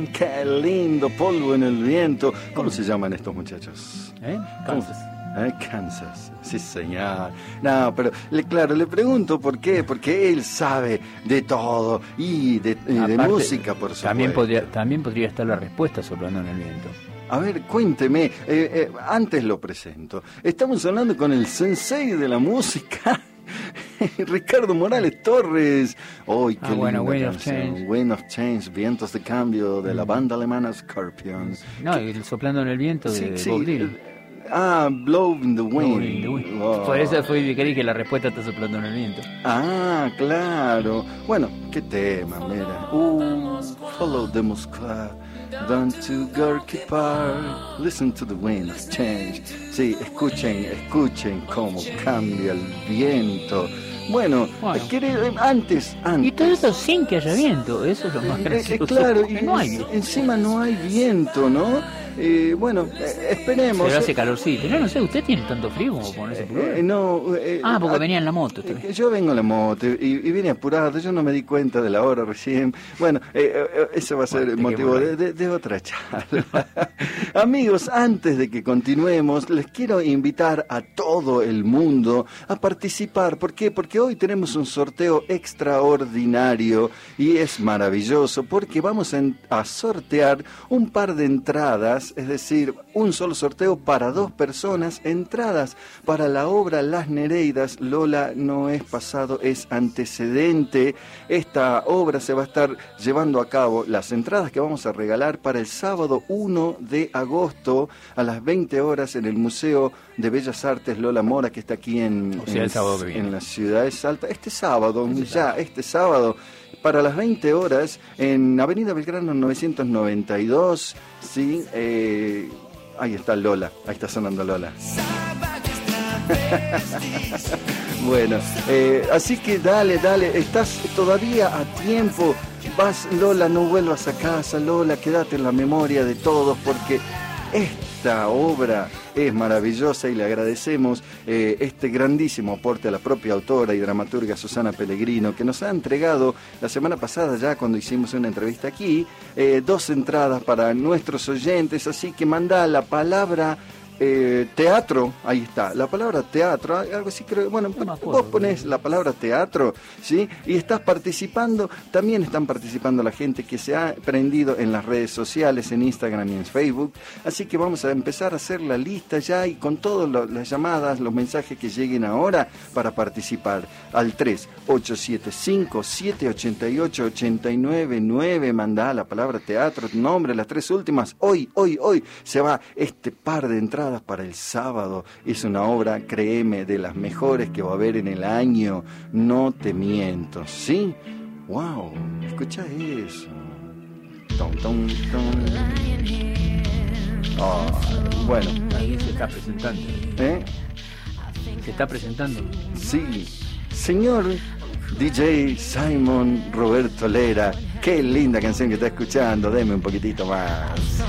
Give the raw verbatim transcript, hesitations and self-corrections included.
Qué lindo, Polvo en el viento. ¿Cómo se llaman estos muchachos? ¿Eh? Kansas. ¿Eh? Kansas, sí señor. No, pero le, claro, le pregunto por qué, porque él sabe de todo y de, y de Aparte, música, por supuesto. También podría, también podría estar la respuesta soplando en el viento. A ver, cuénteme, eh, eh, antes lo presento. Estamos hablando con el sensei de la música, Ricardo Morales Torres. ¡Ay, qué ah, bueno, linda Wind of canción! Change. Wind of Change, Vientos de Cambio, de la banda alemana Scorpions. No, y el soplando en el viento de Sí, sí, Bob Dylan. eh, Ah, Blow in the Wind. Blow in the wind. Oh. Por eso fue que creí que la respuesta está soplando en el viento. Ah, claro. Bueno, qué tema, mira. Uh, follow the Moskva, down to Gorky Park, listen to the wind of change. Sí, escuchen, escuchen cómo cambia el viento. Bueno, Bueno. quiere- antes, antes. Y todo eso sin que haya viento, eso es lo más Eh, gracioso. eh, claro, porque y no hay viento. encima no hay viento, ¿no? Eh, bueno, eh, esperemos. Pero hace calorcito. Yo no sé, ¿usted tiene tanto frío como ponerse Eh, pullover? eh, no, eh, Ah, porque ah, venía en la moto. está eh, bien. Yo vengo en la moto y, y vine apurado, yo no me di cuenta de la hora recién. Bueno, eh, eh, eso va a ser Bueno, te motivo quemo de, ahí. de- de otra charla. Amigos, antes de que continuemos, les quiero invitar a todo el mundo a participar. ¿Por qué? Porque hoy tenemos un sorteo extraordinario y es maravilloso porque vamos a, en- a sortear un par de entradas, es decir, un solo sorteo para dos personas, entradas para la obra Las Nereidas. Lola no es pasado, es antecedente. Esta obra se va a estar llevando a cabo, las entradas que vamos a regalar para el sábado uno de agosto a las veinte horas en el Museo de Bellas Artes Lola Mora, que está aquí en, O sea, el en- sábado que viene. en la ciudad de Salta. Este sábado, ya, este sábado, para las veinte horas, en Avenida Belgrano novecientos noventa y dos, ¿sí? Eh, ahí está Lola, ahí está sonando Lola. Bueno, eh, así que dale, dale, estás todavía a tiempo. Vas, Lola, no vuelvas a casa, Lola, quédate en la memoria de todos, porque esta obra es maravillosa y le agradecemos eh, este grandísimo aporte a la propia autora y dramaturga Susana Pellegrino, que nos ha entregado la semana pasada, ya cuando hicimos una entrevista aquí, eh, dos entradas para nuestros oyentes. Así que manda la palabra eh, teatro, ahí está, la palabra teatro, algo así creo. Bueno, No me acuerdo. vos pones la palabra teatro, ¿sí? Y estás participando. También están participando la gente que se ha prendido en las redes sociales, en Instagram y en Facebook. Así que vamos a empezar a hacer la lista ya, y con todas lo- las llamadas, los mensajes que lleguen ahora para participar al tres ocho siete cinco, siete ocho ocho, ocho nueve nueve. Mandá la palabra teatro, tu nombre, las tres últimas. Hoy, hoy, hoy se va este par de entradas para el sábado. Es una obra, créeme, de las mejores que va a haber en el año. No te miento, ¿sí? ¡Wow! Escucha eso. Tom, tom, tom. Ah, bueno, Ahí se está presentando. ¿eh? Se está presentando. Sí, señor D J Simon Roberto Lera, qué linda canción que está escuchando. Deme un poquitito más.